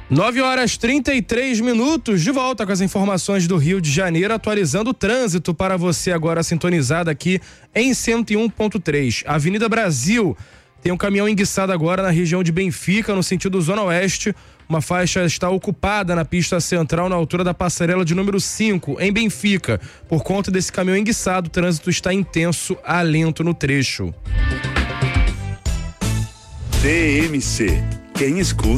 9h33, de volta com as informações do Rio de Janeiro, atualizando o trânsito para você agora sintonizado aqui em 101.3. Avenida Brasil, tem um caminhão enguiçado agora na região de Benfica, no sentido Zona Oeste. Uma faixa está ocupada na pista central, na altura da passarela de número 5, em Benfica. Por conta desse caminhão enguiçado, o trânsito está intenso a lento no trecho. TMC, quem escuta